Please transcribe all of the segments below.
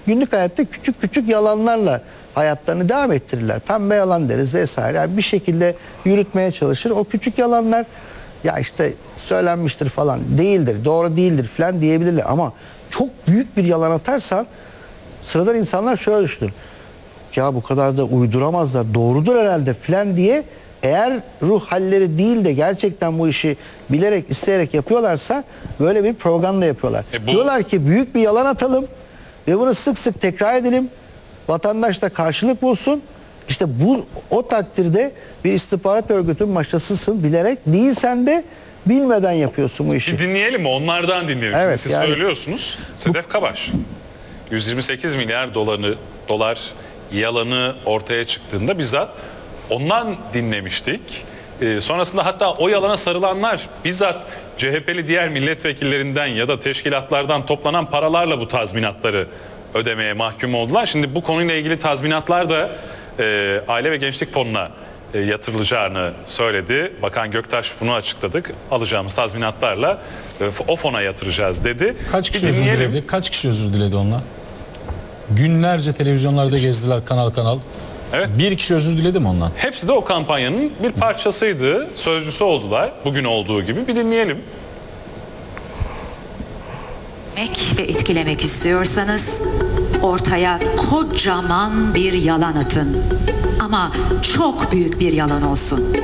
günlük hayatta küçük küçük yalanlarla hayatlarını devam ettirirler. Pembe yalan deriz vesaire. Yani bir şekilde yürütmeye çalışır. O küçük yalanlar ya işte söylenmiştir falan, değildir, doğru değildir falan diyebilirler. Ama çok büyük bir yalan atarsan sıradan insanlar şöyle düşünür. Ya bu kadar da uyduramazlar, doğrudur herhalde falan diye, eğer ruh halleri değil de gerçekten bu işi bilerek, isteyerek yapıyorlarsa böyle bir propaganda yapıyorlar. Diyorlar ki büyük bir yalan atalım ve bunu sık sık tekrar edelim. Vatandaş da karşılık bulsun. İşte o takdirde bir istihbarat örgütünün maşasısın, bilerek değilsen de bilmeden yapıyorsun bu işi. Bir dinleyelim mi? Onlardan dinleyelim. Evet, Siz yani söylüyorsunuz. Sedef Kabaş 128 milyar dolar yalanı ortaya çıktığında bizzat ondan dinlemiştik. Sonrasında hatta o yalana sarılanlar bizzat CHP'li diğer milletvekillerinden ya da teşkilatlardan toplanan paralarla bu tazminatları ödemeye mahkum oldular. Şimdi bu konuyla ilgili tazminatlar da Aile ve Gençlik Fonu'na yatırılacağını söyledi. Bakan Göktaş bunu açıkladık. Alacağımız tazminatlarla o fona yatıracağız dedi. Kaç kişi özür diledi? Kaç kişi özür diledi onunla? Günlerce televizyonlarda gezdiler kanal kanal. Evet. Bir kişi özür diledi mi ondan? Hepsi de o kampanyanın bir parçasıydı. Sözcüsü oldular. Bugün olduğu gibi. Bir dinleyelim. Ve etkilemek istiyorsanız ortaya kocaman bir yalan atın. Ama çok büyük bir yalan olsun.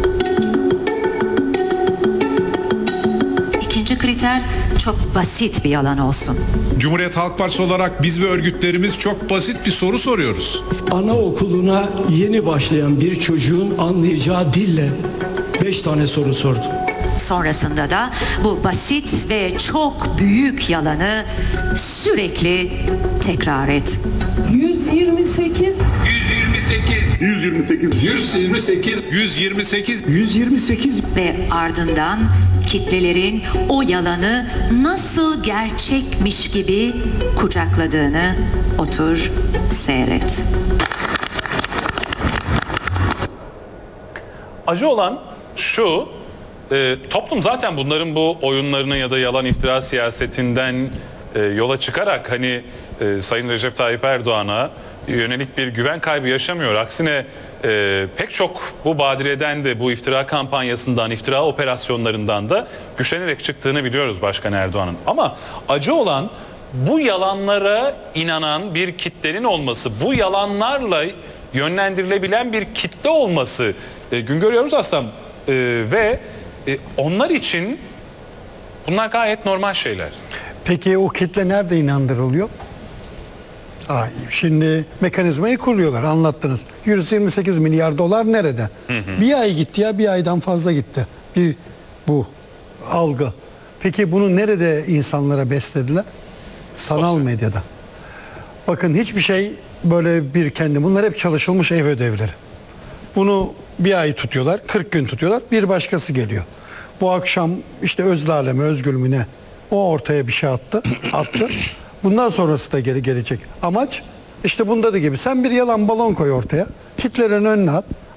İkinci kriter, çok basit bir yalan olsun. Cumhuriyet Halk Partisi olarak biz ve örgütlerimiz çok basit bir soru soruyoruz. Anaokuluna yeni başlayan bir çocuğun anlayacağı dille 5 tane soru sordum. Sonrasında da bu basit ve çok büyük yalanı sürekli tekrar et. 128 Ve ardından kitlelerin o yalanı nasıl gerçekmiş gibi kucakladığını otur seyret. Acı olan şu, toplum zaten bunların bu oyunlarını ya da yalan iftira siyasetinden yola çıkarak hani Sayın Recep Tayyip Erdoğan'a yönelik bir güven kaybı yaşamıyor. Aksine pek çok bu badireden de, bu iftira kampanyasından, iftira operasyonlarından da güçlenerek çıktığını biliyoruz Başkan Erdoğan'ın. Ama acı olan bu yalanlara inanan bir kitlenin olması, bu yalanlarla yönlendirilebilen bir kitle olması. Gün görüyoruz aslında ve onlar için bunlar gayet normal şeyler. Peki o kitle nerede inandırılıyor? Şimdi mekanizmayı kuruyorlar, anlattınız. 128 milyar dolar nerede? Bir ay gitti ya, bir aydan fazla gitti. Bu algı. Peki bunu nerede insanlara beslediler? Sanal medyada. Bakın hiçbir şey böyle bunlar hep çalışılmış ev ödevleri. Bunu bir ay tutuyorlar, 40 gün tutuyorlar, bir başkası geliyor. Bu akşam işte Özlale mi, Özgül mü ne? O ortaya bir şey attı. Bundan sonrası da geri gelecek. Amaç işte bunda da gibi. Sen bir yalan balon koy ortaya. Kitlerin önüne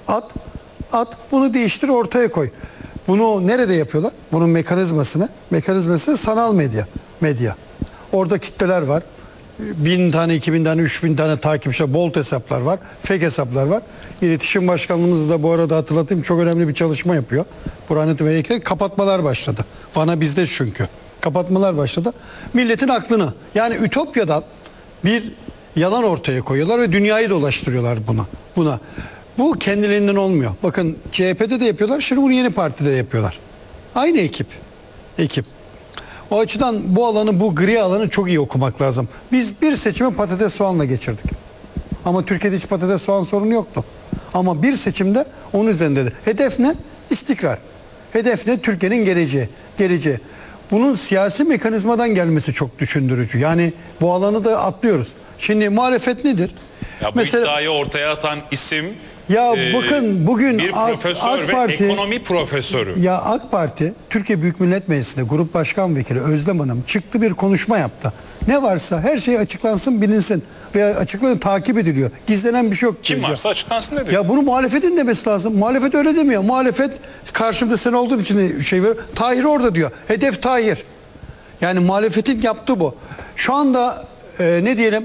at. Bunu değiştir, ortaya koy. Bunu nerede yapıyorlar? Bunun mekanizması sanal medya. Orada kitleler var. 1000 tane, 2000 tane, 3000 tane takipçi, bolt hesaplar var. Fake hesaplar var. İletişim Başkanlığımız da bu arada hatırlatayım, çok önemli bir çalışma yapıyor. Burhanettin ve kapatmalar başladı. Bana bizde çünkü. Kapatmalar başladı. Milletin aklını, yani Ütopya'dan bir yalan ortaya koyuyorlar ve dünyayı dolaştırıyorlar buna. Bu kendiliğinden olmuyor. Bakın CHP'de de yapıyorlar, şimdi bunu Yeni Parti'de yapıyorlar. Aynı ekip. O açıdan bu gri alanı çok iyi okumak lazım. Biz bir seçimi patates soğanla geçirdik. Ama Türkiye'de hiç patates soğan sorunu yoktu. Ama bir seçimde onun üzerinde. Hedef ne? İstikrar. Hedef ne? Türkiye'nin geleceği. Bunun siyasi mekanizmadan gelmesi çok düşündürücü. Yani bu alanı da atlıyoruz. Şimdi muhalefet nedir? Ya bu iddiayı ortaya atan isim bakın bugün bir profesör AK Parti, ve ekonomi profesörü. Ya AK Parti Türkiye Büyük Millet Meclisi'nde Grup Başkan Vekili Özlem Hanım çıktı, bir konuşma yaptı. Ne varsa her şey açıklansın, bilinsin veya açıklanın, takip ediliyor. Gizlenen bir şey yok. Kim varsa açıklansın dedi. Ya bunu muhalefetin demesi lazım. Muhalefet öyle demiyor. Muhalefet karşımda sen olduğun için Tahir orada diyor. Hedef Tahir. Yani muhalefetin yaptığı bu. Şu anda ne diyelim?